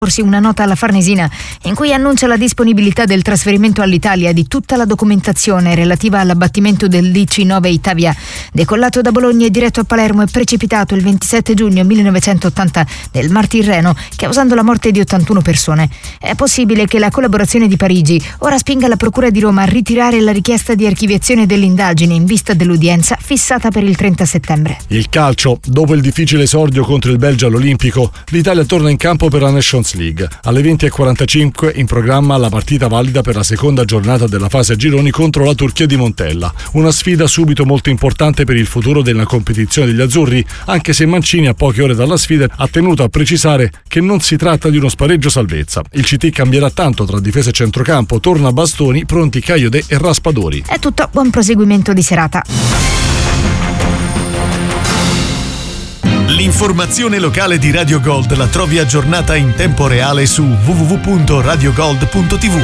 una nota alla Farnesina in cui annuncia la disponibilità del trasferimento all'Italia di tutta la documentazione relativa all'abbattimento del DC-9 Itavia, decollato da Bologna e diretto a Palermo e precipitato il 27 giugno 1980 nel Mar Tirreno, causando la morte di 81 persone. È possibile che la collaborazione di Parigi ora spinga la Procura di Roma a ritirare la richiesta di archiviazione dell'indagine in vista dell'udienza fissata per il 30 settembre. Il calcio. Dopo il difficile esordio contro il Belgio all'Olimpico, l'Italia torna in campo per la Nations League. Alle 20:45 in programma la partita valida per la seconda giornata della fase a gironi contro la Turchia di Montella. Una sfida subito molto importante per il futuro della competizione degli azzurri, anche se Mancini a poche ore dalla sfida ha tenuto a precisare che non si tratta di uno spareggio salvezza. Il CT cambierà tanto tra difesa e centrocampo, torna Bastoni, pronti Kayode e Raspadori. È tutto, buon proseguimento di serata. L'informazione locale di Radio Gold la trovi aggiornata in tempo reale su www.radiogold.tv.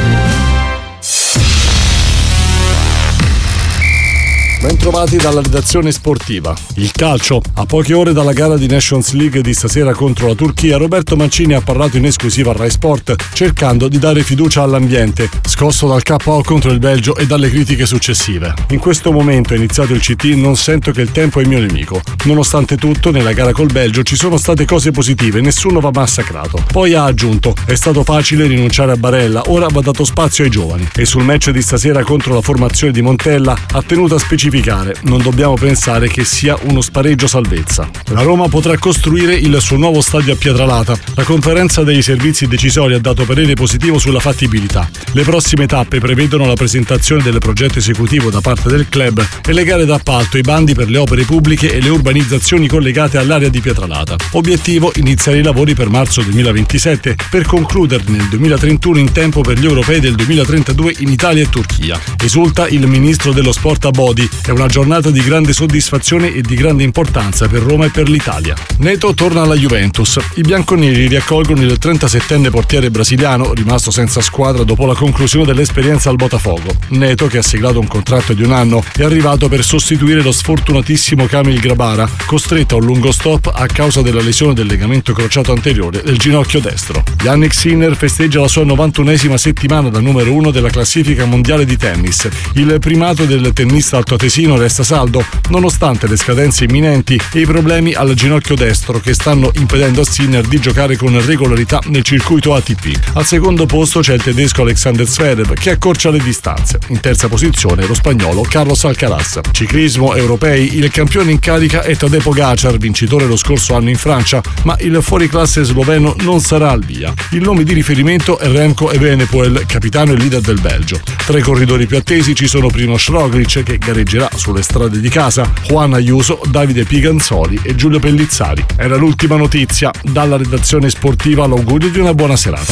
Bentrovati dalla redazione sportiva. Il calcio. A poche ore dalla gara di Nations League di stasera contro la Turchia, Roberto Mancini ha parlato in esclusiva a Rai Sport, cercando di dare fiducia all'ambiente, scosso dal KO contro il Belgio e dalle critiche successive. In questo momento, è iniziato il CT, non sento che il tempo è mio nemico. Nonostante tutto, nella gara col Belgio ci sono state cose positive, nessuno va massacrato. Poi ha aggiunto: è stato facile rinunciare a Barella, ora va dato spazio ai giovani. E sul match di stasera contro la formazione di Montella ha tenuto a specificare: non dobbiamo pensare che sia uno spareggio salvezza. La Roma potrà costruire il suo nuovo stadio a Pietralata. La conferenza dei servizi decisori ha dato parere positivo sulla fattibilità. Le prossime tappe prevedono la presentazione del progetto esecutivo da parte del club e le gare d'appalto, i bandi per le opere pubbliche e le urbanizzazioni collegate all'area di Pietralata. Obiettivo: iniziare i lavori per marzo 2027 per concluderli nel 2031 in tempo per gli europei del 2032 in Italia e Turchia. Esulta il ministro dello sport Abodi. È una giornata di grande soddisfazione e di grande importanza per Roma e per l'Italia. Neto torna alla Juventus. I bianconeri riaccolgono il 37enne portiere brasiliano, rimasto senza squadra dopo la conclusione dell'esperienza al Botafogo. Neto, che ha siglato un contratto di un anno, è arrivato per sostituire lo sfortunatissimo Kamil Grabara, costretto a un lungo stop a causa della lesione del legamento crociato anteriore del ginocchio destro. Jannik Sinner festeggia la sua 91esima settimana da numero 1 della classifica mondiale di tennis. Il primato del tennista altoatesino resta saldo, nonostante le scadenze imminenti e i problemi al ginocchio destro che stanno impedendo a Sinner di giocare con regolarità nel circuito ATP. Al secondo posto c'è il tedesco Alexander Zverev, che accorcia le distanze. In terza posizione lo spagnolo Carlos Alcaraz. Ciclismo europei. Il campione in carica è Tadej Pogačar, vincitore lo scorso anno in Francia, ma il fuoriclasse sloveno non sarà al via. Il nome di riferimento è Remco Evenepoel, capitano e leader del Belgio. Tra i corridori più attesi ci sono Primož Roglič, che gareggerà sulle strade di casa, Juan Ayuso, Davide Piganzoli e Giulio Pellizzari. Era l'ultima notizia. Dalla redazione sportiva l'augurio di una buona serata.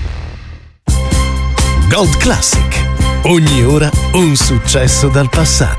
Gold Classic. Ogni ora un successo dal passato.